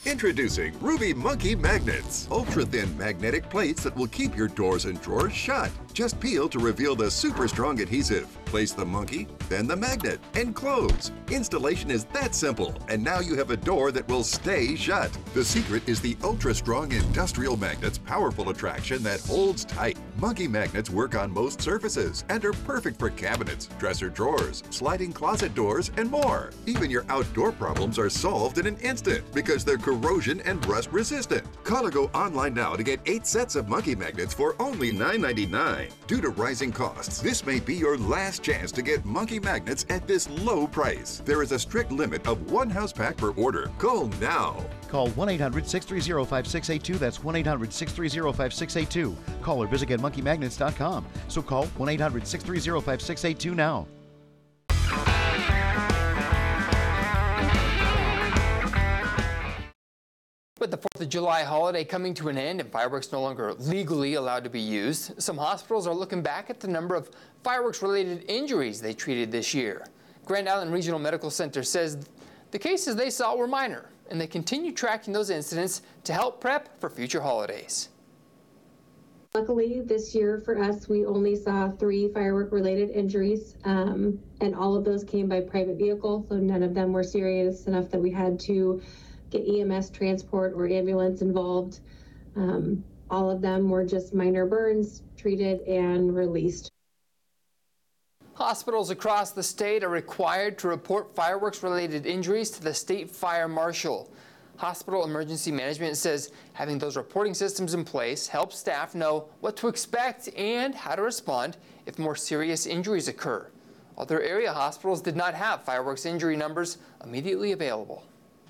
Introducing Ruby Monkey Magnets. Ultra-thin magnetic plates that will keep your doors and drawers shut. Just peel to reveal the super strong adhesive. Place the monkey, then the magnet, and close. Installation is that simple, and now you have a door that will stay shut. The secret is the ultra-strong industrial magnet's powerful attraction that holds tight. Monkey magnets work on most surfaces and are perfect for cabinets, dresser drawers, sliding closet doors, and more. Even your outdoor problems are solved in an instant because they're corrosion and rust resistant. Call or go online now to get 8 sets of monkey magnets for only $9.99. Due to rising costs, this may be your last chance to get monkey magnets at this low price. There is a strict limit of 1 house pack per order. Call now. Call 1-800-630-5682. That's 1-800-630-5682. Call or visit getmonkeymagnets.com. So call 1-800-630-5682 now. With the 4th of July holiday coming to an end and fireworks no longer legally allowed to be used, some hospitals are looking back at the number of fireworks-related injuries they treated this year. Grand Island Regional Medical Center says the cases they saw were minor, and they continue tracking those incidents to help prep for future holidays. Luckily, this year for us, we only saw 3 firework-related injuries, and all of those came by private vehicle, so none of them were serious enough that we had to get EMS transport or ambulance involved. All of them were just minor burns, treated and released. Hospitals across the state are required to report fireworks-related injuries to the state fire marshal. Hospital Emergency Management says having those reporting systems in place helps staff know what to expect and how to respond if more serious injuries occur. Other area hospitals did not have fireworks injury numbers immediately available.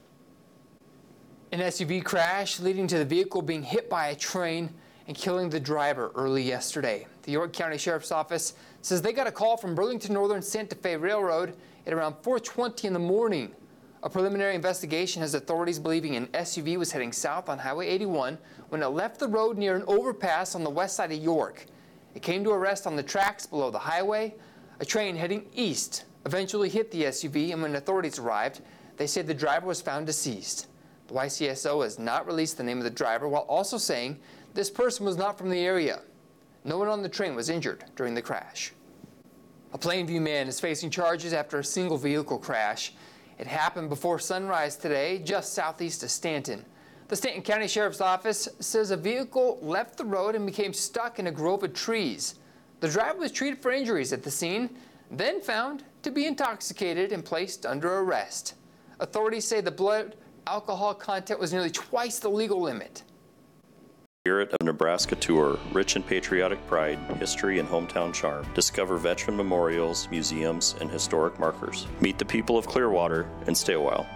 An SUV crash leading to the vehicle being hit by a train and killing the driver early yesterday. The York County Sheriff's Office says they got a call from Burlington Northern Santa Fe Railroad at around 4:20 in the morning. A preliminary investigation has authorities believing an SUV was heading south on Highway 81 when it left the road near an overpass on the west side of York. It came to a rest on the tracks below the highway. A train heading east eventually hit the SUV, and when authorities arrived, they said the driver was found deceased. The YCSO has not released the name of the driver, while also saying this person was not from the area. No one on the train was injured during the crash. A Plainview man is facing charges after a single vehicle crash. It happened before sunrise today, just southeast of Stanton. The Stanton County Sheriff's Office says a vehicle left the road and became stuck in a grove of trees. The driver was treated for injuries at the scene, then found to be intoxicated and placed under arrest. Authorities say the blood alcohol content was nearly twice the legal limit. Spirit of Nebraska Tour, rich in patriotic pride, history, and hometown charm. Discover veteran memorials, museums, and historic markers. Meet the people of Clearwater and stay a while.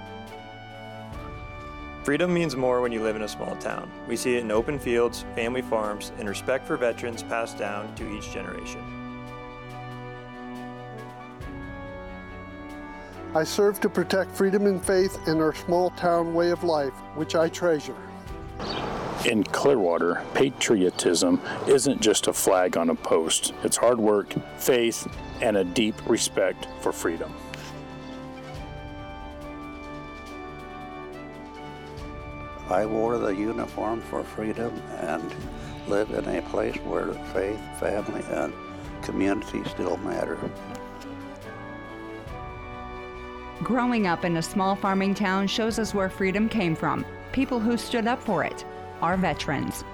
Freedom means more when you live in a small town. We see it in open fields, family farms, and respect for veterans passed down to each generation. I serve to protect freedom and faith in our small town way of life, which I treasure. In Clearwater, patriotism isn't just a flag on a post. It's hard work, faith, and a deep respect for freedom. I wore the uniform for freedom and live in a place where faith, family, and community still matter. Growing up in a small farming town shows us where freedom came from. People who stood up for it, our veterans.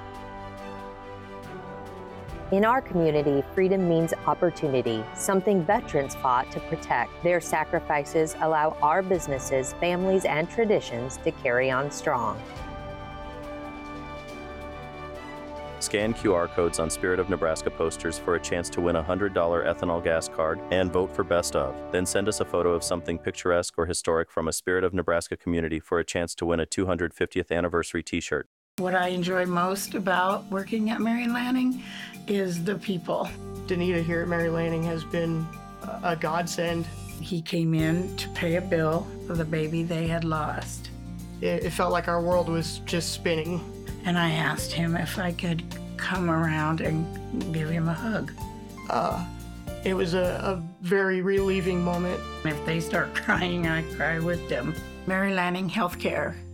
In our community, freedom means opportunity, something veterans fought to protect. Their sacrifices allow our businesses, families, and traditions to carry on strong. Scan QR codes on Spirit of Nebraska posters for a chance to win a $100 ethanol gas card and vote for Best Of. Then send us a photo of something picturesque or historic from a Spirit of Nebraska community for a chance to win a 250th anniversary t-shirt. What I enjoy most about working at Mary Lanning is the people. Danita here at Mary Lanning has been a godsend. He came in to pay a bill for the baby they had lost. It felt like our world was just spinning. And I asked him if I could come around and give him a hug. It was a very relieving moment. If they start crying, I cry with them. Mary Lanning Healthcare.